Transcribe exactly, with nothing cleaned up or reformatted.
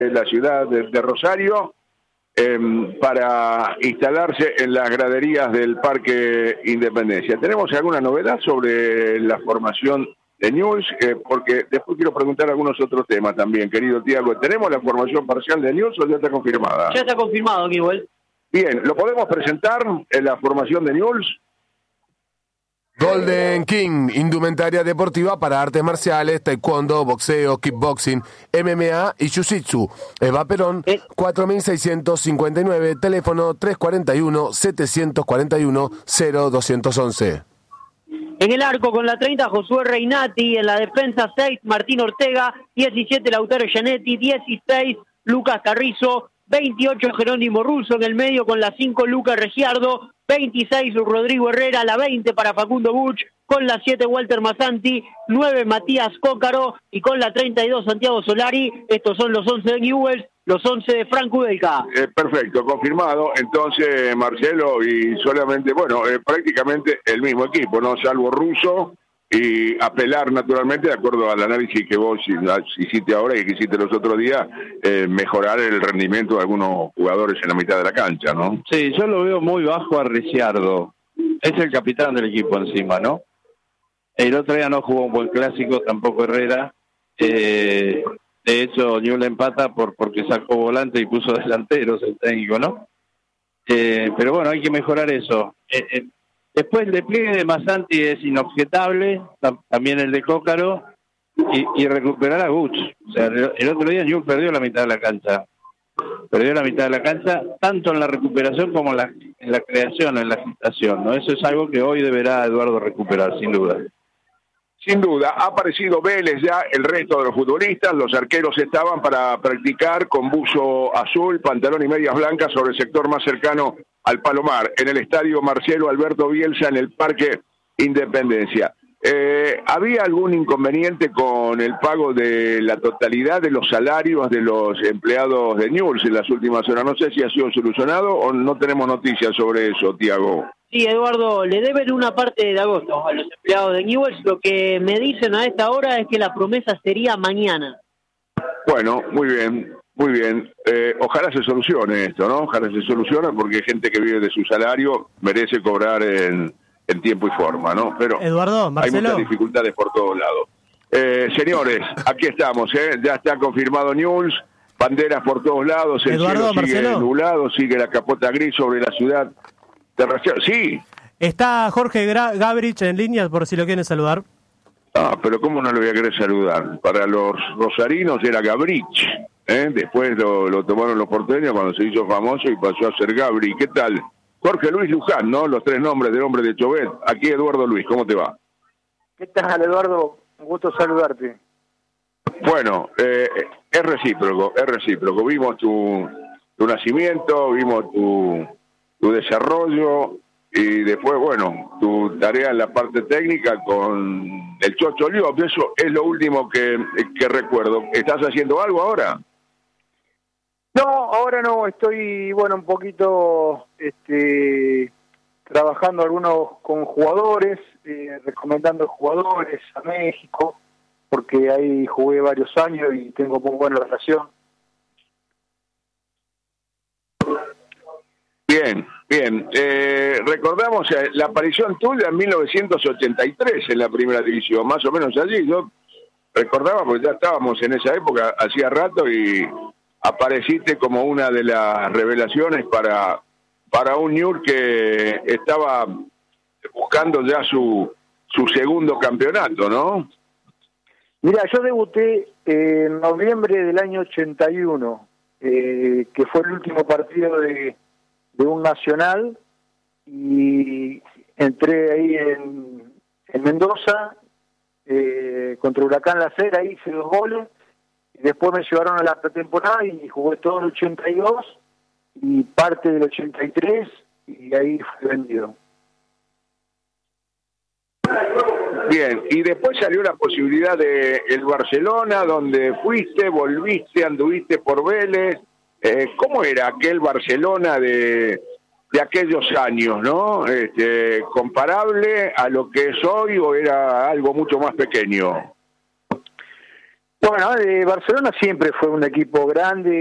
la ciudad de, de Rosario eh, para instalarse en las graderías del Parque Independencia. ¿Tenemos alguna novedad sobre la formación de Newell's? Eh, porque después quiero preguntar algunos otros temas también, querido Tiago. ¿Tenemos la formación parcial de Newell's o ya está confirmada? Ya está confirmado, Newell's. Bien, ¿lo podemos presentar en la formación de Newell's? Golden King, indumentaria deportiva para artes marciales, taekwondo, boxeo, kickboxing, M M A y jiu-jitsu. Eva Perón, ¿Eh? cuatro mil seiscientos cincuenta y nueve, teléfono tres cuatro uno, siete cuatro uno, cero dos once. En el arco con la treinta, Josué Reinati. En la defensa, seis, Martín Ortega. diecisiete, Lautaro Gianetti. dieciséis, Lucas Carrizo. veintiocho, Jerónimo Russo. En el medio con la cinco, Lucas Regiardo. veintiséis, Rodrigo Herrera. La veinte para Facundo Buch. Con la siete, Walter Masanti. nueve, Matías Cócaro. Y con la treinta y dos, Santiago Solari. Estos son los once de Newell's, los once de Franco Udelka. Eh, perfecto, confirmado. Entonces, Marcelo, y solamente, bueno, eh, prácticamente el mismo equipo, ¿no? Salvo Russo, y apelar naturalmente, de acuerdo al análisis que vos hiciste ahora y que hiciste los otros días, eh, mejorar el rendimiento de algunos jugadores en la mitad de la cancha, ¿no? Sí, yo lo veo muy bajo a Ricciardo. Es el capitán del equipo encima, ¿no? El otro día no jugó un buen clásico, tampoco Herrera. Eh, de hecho, Newell's empata por porque sacó volante y puso delanteros el técnico, ¿no? Eh, pero bueno, hay que mejorar eso. Eh, eh, Después el despliegue de Masanti es inobjetable, también el de Cócaro, y, y recuperar a Buch. O sea, el, el otro día Newell's perdió la mitad de la cancha. Perdió la mitad de la cancha, tanto en la recuperación como en la, en la creación, en la agitación, ¿no? Eso es algo que hoy deberá Eduardo recuperar, sin duda. Sin duda, ha aparecido Vélez ya, el resto de los futbolistas, los arqueros estaban para practicar con buzo azul, pantalón y medias blancas sobre el sector más cercano al Palomar, en el estadio Marcelo Alberto Bielsa, en el Parque Independencia. Eh, ¿Había algún inconveniente con el pago de la totalidad de los salarios de los empleados de Newell's en las últimas horas? No sé si ha sido solucionado o no tenemos noticias sobre eso, Tiago. Sí, Eduardo, le deben una parte de agosto a los empleados de Newell's. Lo que me dicen a esta hora es que la promesa sería mañana. Bueno, muy bien, muy bien. Eh, ojalá se solucione esto, ¿no? Ojalá se solucione porque gente que vive de su salario merece cobrar en, en tiempo y forma, ¿no? Pero Eduardo, Marcelo, hay muchas dificultades por todos lados. Eh, señores, aquí estamos, ¿eh? Ya está confirmado Newell's, banderas por todos lados, el Eduardo, cielo sigue Marcelo. nublado, sigue la capota gris sobre la ciudad de Rosario. Sí. Está Jorge Gra- Gabrich en línea, por si lo quieren saludar. Ah, pero ¿cómo no lo voy a querer saludar? Para los rosarinos era Gabrich, ¿eh? Después lo, lo tomaron los porteños cuando se hizo famoso y pasó a ser Gabri. ¿Qué tal? Jorge Luis Luján, ¿no? Los tres nombres del hombre de Chauvet. Aquí Eduardo Luis, ¿cómo te va? ¿Qué tal, Eduardo? Un gusto saludarte. Bueno, eh, es recíproco, es recíproco. Vimos tu, tu nacimiento, vimos tu, tu desarrollo y después, bueno, tu tarea en la parte técnica con el Chocho Liop. Eso es lo último que, que recuerdo. ¿Estás haciendo algo ahora? No, ahora no, estoy, bueno, un poquito este, trabajando algunos con jugadores, eh, recomendando jugadores a México, porque ahí jugué varios años y tengo muy buena relación. Bien, bien. Eh, recordamos eh, la aparición tuya en mil novecientos ochenta y tres en la primera división, más o menos allí. Yo recordaba porque ya estábamos en esa época, hacía rato, y apareciste como una de las revelaciones para, para un Newell's que estaba buscando ya su, su segundo campeonato, ¿no? Mira, yo debuté en noviembre del año ochenta y uno, eh, que fue el último partido de, de un nacional, y entré ahí en, en Mendoza, eh, contra Huracán La Cera, hice dos goles, y después me llevaron a la pretemporada y jugué todo el ochenta y dos y parte del ochenta y tres, y ahí fui vendido. Bien, y después salió la posibilidad de el Barcelona, donde fuiste, volviste, anduviste por Vélez. Eh, ¿Cómo era aquel Barcelona de, de aquellos años, no? Este, ¿comparable a lo que es hoy o era algo mucho más pequeño? Bueno, eh, Barcelona siempre fue un equipo grande.